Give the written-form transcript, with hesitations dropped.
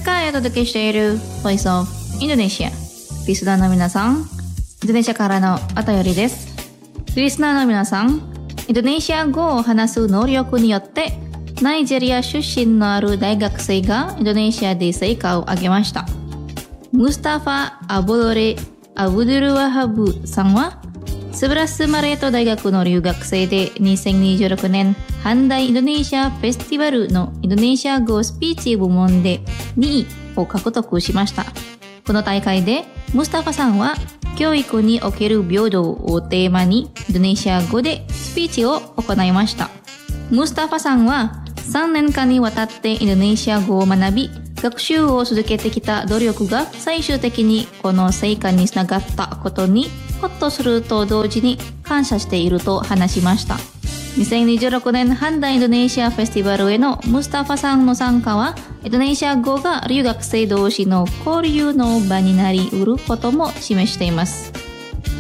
回お届けしている Voice of Indonesia。リスナーの皆さん、インドネシアからのお便りです。リスナーの皆さん、インドネシア語を話す能力によってナイジェリア出身のある大学生がインドネシアで成果を上げました。ムスタファ・アボドレ・アブドゥル・ワハブさんは11マレート大学の留学生で2026年阪大インドネシアフェスティバルのインドネシア語スピーチ部門で2位を獲得しました。この大会でムスタファさんは教育における平等をテーマにインドネシア語でスピーチを行いました。ムスタファさんは3年間にわたってインドネシア語を学び、学習を続けてきた努力が最終的にこの成果につながったことにほっとすると同時に感謝していると話しました。2026年阪大インドネシアフェスティバルへのムスタファさんの参加はインドネシア語が留学生同士の交流の場になりうることも示しています。